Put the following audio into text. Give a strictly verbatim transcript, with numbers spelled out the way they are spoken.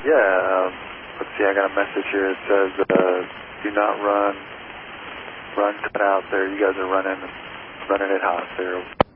Yeah, um, let's see, I got a message here. It says, uh, do not run, run cut out there. You guys are running, running it hot there.